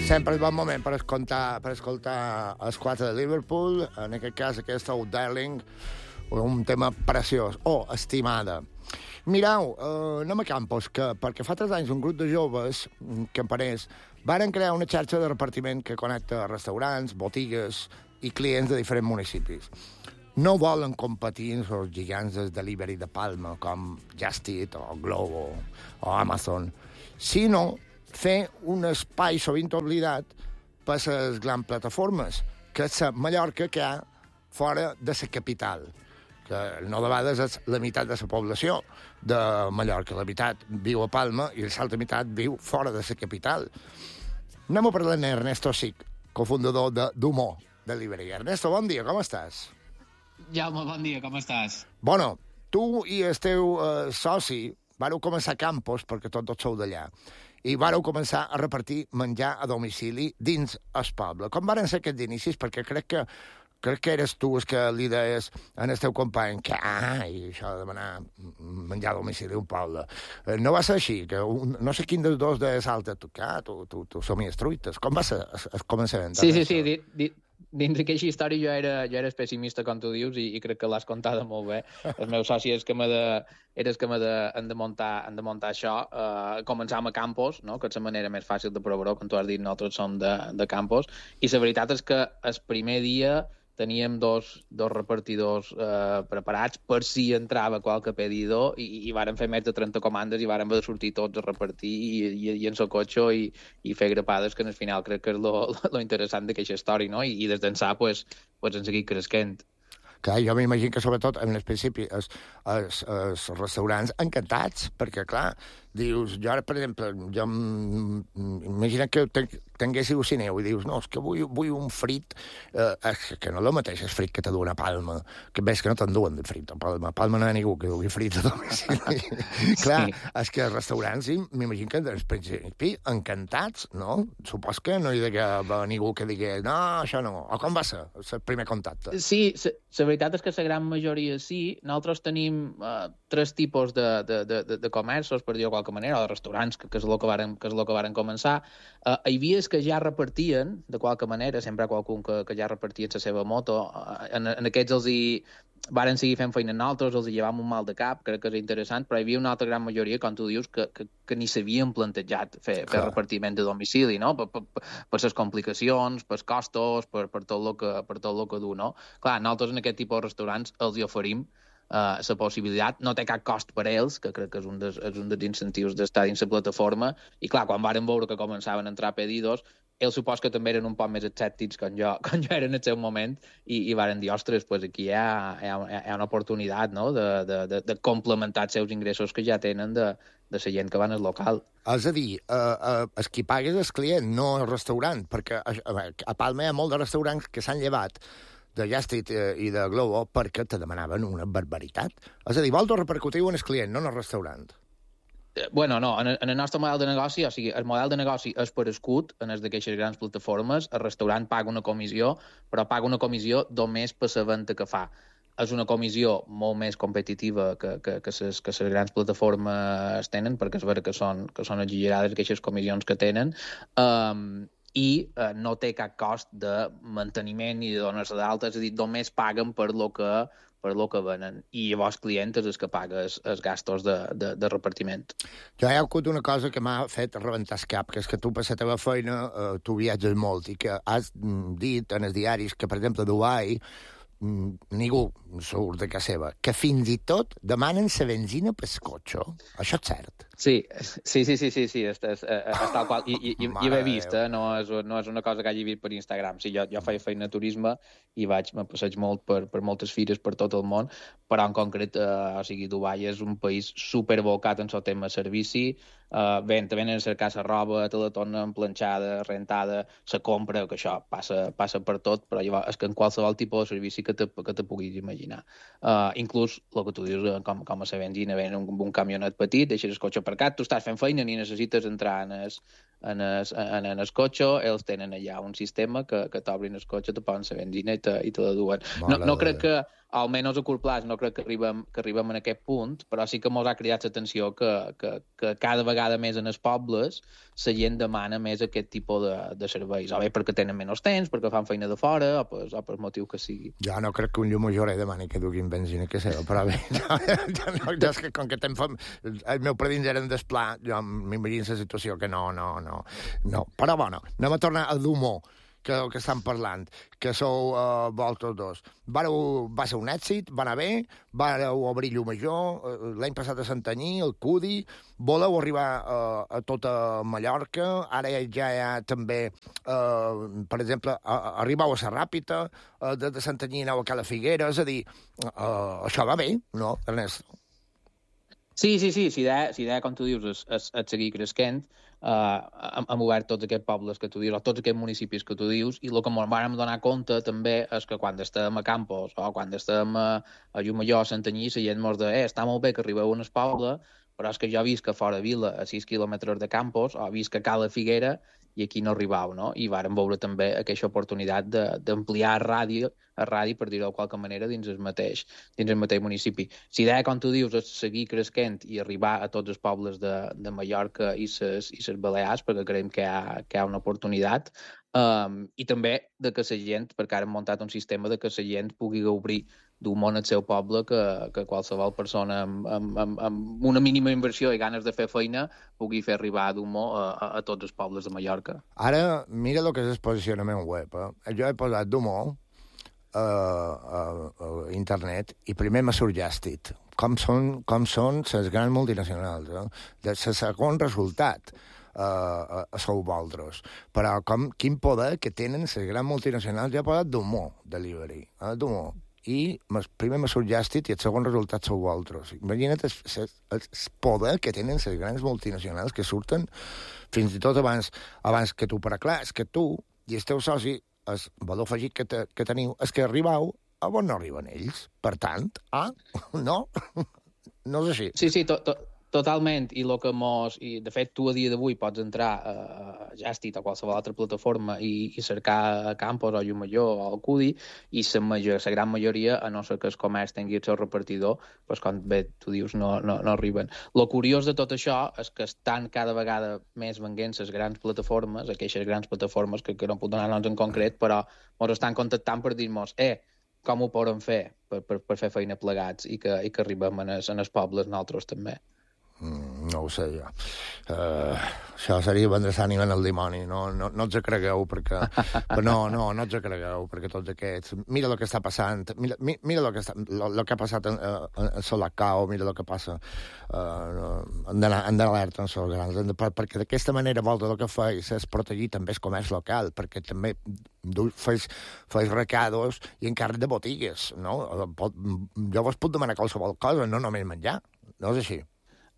Sempre és bon moment per escoltar els 4 de Liverpool, en aquest cas aquest Oh Darling, un tema preciós. Oh, estimada. Mireu, anem a Campos, perquè fa 3 anys un grup de joves campaners varen crear una xarxa de repartiment que connecta restaurants, botigues i clients de diferents municipis. No volen competir amb els gegants del delivery de Palma, com Just Eat o Glovo o Amazon, sinó fer un espai sovint oblidat per les grans plataformes, que és la Mallorca que hi ha fora de la capital, que no de vegades és la meitat de la població de Mallorca. La meitat viu a Palma i l'altra meitat viu fora de la capital. Anem a parlar amb Ernesto Sic, cofundador d'Humo Delivery. Ernesto, bon dia, com estàs? Jaume, bon dia, com estàs? Bueno, tu i el teu soci vareu començar a Campos, perquè tots sou d'allà, i vareu començar a repartir menjar a domicili dins el poble. Com van ser aquests inicis? Perquè crec que eres tu el que li deies en el teu company que, això de demanar menjar a domicili a un poble. No va ser així, que no sé quin dels dos de salta, tu somies truites. Com va ser el començament? Sí. Dins d'aquesta història jo era pessimista, com tu dius, i crec que l'has contada molt bé. El meu soci és que hem de muntar això. Començàvem a Campos, no? Que és la manera més fàcil de provar-ho, com tu has dit, nosaltres som de Campos, i la veritat és que el primer dia teníem dos repartidors preparats per si entrava qualque pedidor i vàrem fer més de 30 comandes i vàrem haver de sortir tots a repartir i en el cotxe i fer grapades, que al final crec que és lo interessant d'aquesta història, no? I des d'ençà pues hem seguit creixent. Clar, jo m'imagino que sobretot en el principi els restaurants encantats, perquè clar, dius, jo ara, per exemple, imagina que tinguéssiu cineu i dius, no, és que vull un frit, que no és el mateix el frit que te duen a Palma, que ves que no te'n duen de frit a Palma. A Palma no hi ha ningú que dugui frit a domicili. Clar, és que els restaurants, sí, m'imagino que al principi encantats, no? Supos que no hi ha ningú que digui, no, això no. O com va ser el primer contacte? Sí, la veritat és que la gran majoria sí. Nosaltres tenim 3 tipus de comerços, per dir-ho de qualque manera, o de restaurants, que és el que varen començar. Hi havia que ja repartien, de qualque manera, sempre hi ha qualcun que ja repartia la seva moto. En aquests els varen seguir fent feina nosaltres, els llevàvem un mal de cap, crec que és interessant, però hi havia una altra gran majoria, com tu dius, que ni s'havien plantejat fer repartiment de domicili, no? Per les complicacions, per costos, per tot el que du, no? Clar, nosaltres en aquest tipus de restaurants els hi oferim la possibilitat, no té cap cost per a ells, que crec que és un dels incentius d'estar dins la plataforma, i clar, quan varen veure que començaven a entrar pedidos, ells supos que també eren un poc més escèptics com jo era en el seu moment, i varen dir, ostres, pues aquí hi ha una oportunitat, no?, de complementar els seus ingressos que ja tenen de la gent que van al local. És a dir, el qui paga és el client, no el restaurant, perquè a Palma hi ha molts de restaurants que s'han llevat de Just Eat i de Glovo perquè te demanaven una barbaritat. És a dir, vosaltres repercutiu en el client, no en el restaurant. Bueno, no, en el nostre model de negoci, o sigui, el model de negoci és per escut en les d'aquestes grans plataformes, el restaurant paga una comissió, però paga una comissió només per la venda que fa. És una comissió molt més competitiva que les grans plataformes tenen, perquè és vera que són exagerades aquestes comissions que tenen, i no té cap cost de manteniment ni de donar-se d'alta, és a dir, només paguen per lo que venen, i llavors client és el que paga els gastos de repartiment. Jo hi ha hagut una cosa que m'ha fet rebentar el cap, que és que tu per la teva feina tu viatges molt i que has dit en els diaris que, per exemple, a Dubai ningú surt de casa seva, que fins i tot demanen la benzina pel cotxe. Això és cert? Sí, és tal qual. I ho he vist, no és una cosa que hagi vist per Instagram. Sí, jo faig feina de turisme i me passeig molt per moltes fires per tot el món, però en concret, o sigui, Dubai és un país superbocat en el tema servici. Venen a cercar la roba, te la tornen planxada, rentada, la compra, que això passa per tot, però és que en qualsevol tipus de servici que te puguis imaginar. Inclús el que tu dius, com a la benzina, ven un camionet petit, deixes el cotxe aparcat, tu estàs fent feina ni necessites entrar en el cotxe, ells tenen allà un sistema que t'obrin el cotxe, te posen la benzina i te la duen. No crec que almenys a curt plaç no crec que arribem en aquest punt, però sí que mos ha cridat l'atenció que cada vegada més en els pobles la gent demana més aquest tipus de serveis, o bé perquè tenen menys temps, perquè fan feina de fora, o per motiu que sigui. Jo no crec que un llum llorer demani que duguin benzina que seva, però bé, jo és que com que el meu predins eren d'esplà, jo m'imagino la situació que no. Però bueno, anem a tornar a d'humor, que estan parlant, que sou vosaltres dos. Va ser un èxit, va anar bé, vareu obrir Llumajor, l'any passat a Santanyí, el Cudi, voleu arribar a tota Mallorca, ara ja hi ha també, per exemple, arribau a la Ràpita, de Santanyí aneu a Cala Figuera, és a dir, això va bé, no, Ernest? Sí, la idea, com tu dius, és seguir creixent. Hem obert tots aquests pobles que tu dius, o tots aquests municipis que tu dius, i el que ens vam donar compte també és que quan estem a Campos o quan estem a Llumallor, a Santanyí, la gent ens diu, està molt bé que arribeu a un poble, però és que jo visc a fora vila, a 6 quilòmetres de Campos, o visc a Cala Figuera, i aquí no arribau, no? I vàrem veure també aquesta oportunitat d'ampliar a ràdio, per dir-ho de qualque manera, dins el mateix municipi. La idea, com tu dius, és seguir creixent i arribar a tots els pobles de Mallorca i les Balears, perquè creiem que hi ha una oportunitat, i també de que la gent, perquè ara hem muntat un sistema de que la gent pugui obrir d'un món al seu poble que qualsevol persona amb una mínima inversió i ganes de fer feina pugui fer arribar d'humor a tots els pobles de Mallorca. Ara, mira el que és el posicionament web. Jo he posat d'humor a internet i primer m'ha sorgit com són les grans multinacionals. El segon resultat sou vosaltres. Però quin poder que tenen les grans multinacionals. Jo he posat d'humor, delivery, d'humor. I primer m'ha sorgit i el segon resultat sou vosaltres. Imagina't el poder que tenen les grans multinacionals que surten fins i tot abans que tu. Però clar, és que tu i el teu soci, el valor afegit que teniu, és que arribau a on no arriben ells. Per tant, no? No és així. Sí, totalment, i de fet tu a dia d'avui pots entrar a Jastit o qualsevol altra plataforma i cercar Campos o Llumallor o el Cudi, i la gran majoria, a no ser que el comerç tingui el seu repartidor, doncs com bé tu dius, no arriben. El curiós de tot això és que estan cada vegada més venguent les grans plataformes, aquestes grans plataformes que no puc donar noms en concret, però ens estan contactant per dir-nos com ho podem fer per fer feina plegats i que arribem en els pobles nosaltres també. No ho sé, jo. Això seria vendre l'ànima en el dimoni. No ens ho cregueu, perquè... No ens ho cregueu, perquè tots aquests... Mira el que està passant, mira el que ha passat en Solacao, mira el que passa. Han d'anar alerta en els grans, perquè d'aquesta manera vosaltres el que feis és protegir també el comerç local, perquè també feis recados i encàrrec de botigues, no? Jo vos puc demanar qualsevol cosa, no només menjar. No és així.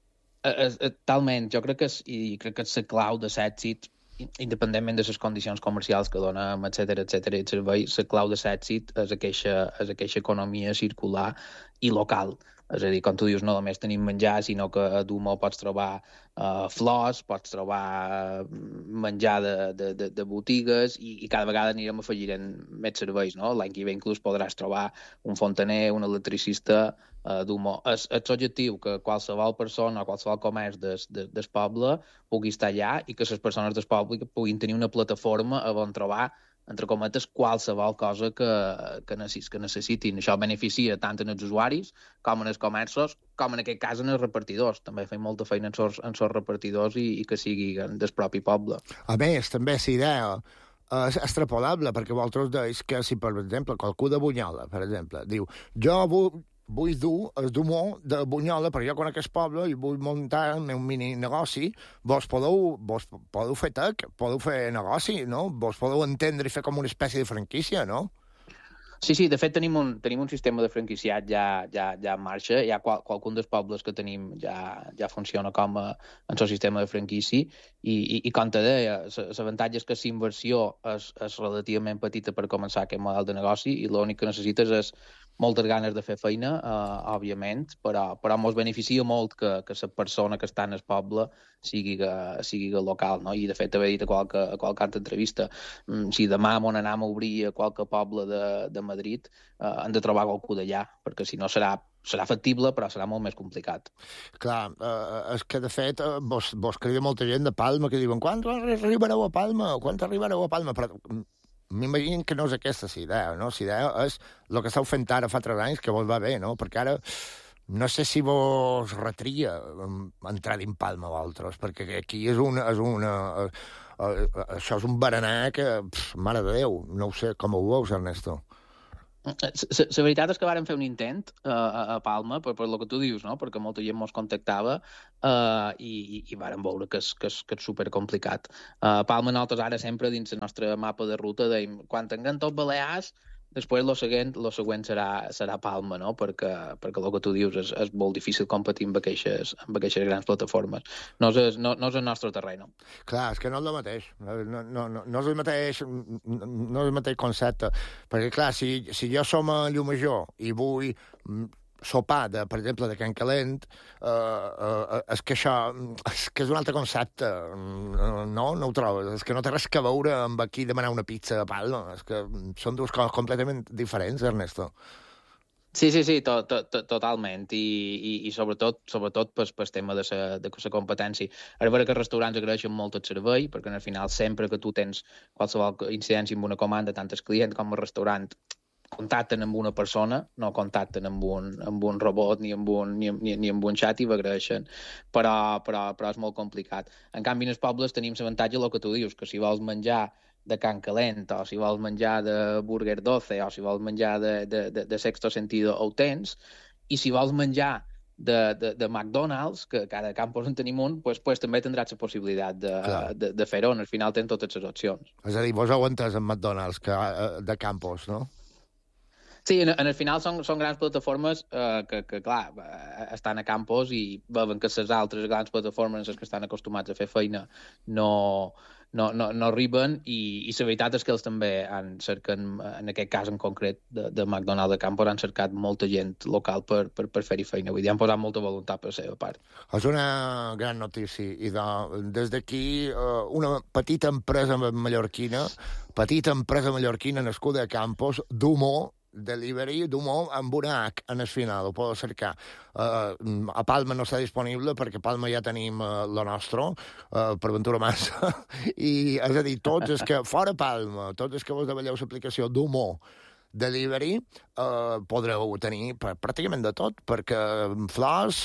Talment, jo crec que és la clau de l'èxit, independentment de les condicions comercials que donem, etcètera, i el servei, la clau de l'èxit és aquesta economia circular i local. És a dir, com tu dius, no només tenim menjar, sinó que a Dumo pots trobar flors, pots trobar menjar de botigues i cada vegada anirem afegint més serveis, no? L'any que ve inclús podràs trobar un fontaner, un electricista a Dumo. És l'objectiu que qualsevol persona o qualsevol comerç del poble pugui estar allà i que les persones del poble puguin tenir una plataforma on trobar, entre cometes, qualsevol cosa que necessitin. Això beneficia tant en els usuaris com en els comerços, com en aquest cas en els repartidors. També fem molta feina en els repartidors i que sigui del propi poble. A més, també la idea és extrapolable, perquè vosaltres deis que si, per exemple, qualcú de Bunyola, per exemple, diu, jo vull dur el d'humor de Bunyola, perquè jo conec el poble i vull muntar el meu mini negoci, vos podeu fer tec, podeu fer negoci, no? Vos podeu entendre i fer com una espècie de franquícia, no? Sí, de fet tenim un sistema de franquiciat ja en marxa, hi ha qualcun dels pobles que tenim ja funciona com en el sistema de franquici i com te deia, l'avantatge és que la inversió és relativament petita per començar aquest model de negoci i l'únic que necessites és moltes ganes de fer feina, òbviament, però ens beneficia molt que la persona que està en el poble sigui local, no? I de fet t'havia dit a qualque altra entrevista, si demà m'on anem a obrir a qualque poble de Madrid, han de trobar qualcú d'allà, perquè si no serà factible, però serà molt més complicat. Clar, és que, de fet, vos crida molta gent de Palma que diuen quan arribareu a Palma? Quan arribareu a Palma? Però m'imagino que no és aquesta la idea, no? La idea és el que esteu fent ara fa 3 anys, que vos va bé, no? Perquè ara no sé si vos retria entrar dins Palma vosaltres, perquè aquí és això és un berenar que, mare de Déu, no ho sé, com ho veus, Ernesto? La veritat és que vàrem fer un intent a Palma, per el que tu dius, no? Perquè molta gent mos contactava i vàrem veure que és supercomplicat. Palma nosaltres ara sempre dins el nostre mapa de ruta dèiem, quan tinguem tot Balears, després lo següent serà Palma, no? Perquè el que tu dius és molt difícil competir amb aquestes grans plataformes. No és el nostre terreny. Clar, és que no és el mateix. No és el mateix concepte. Perquè, clar, si jo som a Llumajor i vull sopar, per exemple, de Can Calent, és que això és un altre concepte. No ho trobes? És que no té res a veure amb aquí demanar una pizza a Palma. És que són dues coses completament diferents, Ernesto. Sí, totalment. I sobretot pel tema de la competència. Ara veure que els restaurants agraeixen molt el servei, perquè al final sempre que tu tens qualsevol incidència amb una comanda, tant el client com el restaurant contacten amb una persona, no contacten amb un robot ni amb un xat i agraeixen, però és molt complicat. En canvi, en els pobles tenim l'avantatge del que tu dius, que si vols menjar de Can Calent, o si vols menjar de Burger 12, o si vols menjar de Sexto Sentido, ho tens, i si vols menjar de McDonald's, que cada campus en tenim un, pues també tindràs la possibilitat de fer-ho. Al final tens totes les opcions. És a dir, vos heu entès en McDonald's de campus, no? Sí, en el final són grans plataformes que, clar, estan a campus i veuen que les altres grans plataformes, les que estan acostumats a fer feina, no arriben i la veritat és que ells també cerquen, en aquest cas en concret de McDonald's de Campos, han cercat molta gent local per fer-hi feina. Vull dir, han posat molta voluntat per la seva part. És una gran notícia i des d'aquí una petita empresa mallorquina nascuda a Campos, Dumo Delivery, Dumo, amb una H en el final, ho podeu cercar. A Palma no està disponible perquè a Palma ja tenim lo nostre, per Ventura Massa, i és a dir, tots els que, fora Palma, tots els que vos davalleu l'aplicació Dumo Delivery, podreu tenir pràcticament de tot, perquè flors,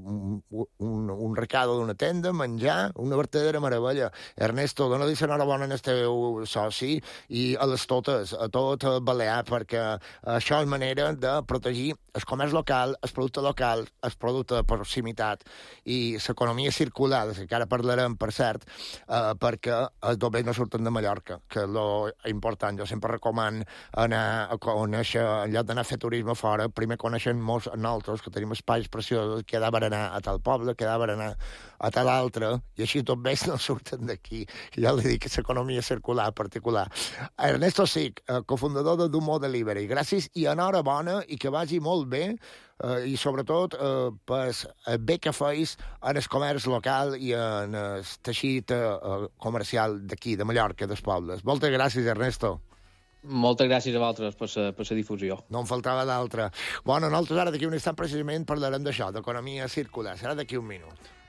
un recado d'una tenda, menjar, una verdadera meravella. Ernesto, dona-li l'enhorabona al teu soci i a les totes, a tot Balear, perquè això és manera de protegir el comerç local, el producte de proximitat i l'economia circular, de que ara parlarem, per cert, perquè els doblers no surten de Mallorca, que és lo important. Jo sempre recomano anar a conèixer, en lloc d'anar a fer turisme fora, primer coneixen molts nosaltres, que tenim espais preciosos, que ha de berenar a tal poble, que ha de berenar a tal altre, i així tot bé no surten d'aquí. Ja li dic que és economia circular particular. Ernesto Sic, cofundador de Dumo Delivery. Gràcies i enhorabona i que vagi molt bé, i sobretot el bé que feis en el comerç local i en el teixit comercial d'aquí, de Mallorca, dels pobles. Moltes gràcies, Ernesto. Moltes gràcies a vosaltres per la difusió. No en faltava d'altra. Bueno, nosaltres ara d'aquí un instant precisament parlarem d'això, d'economia circular. Serà d'aquí un minut.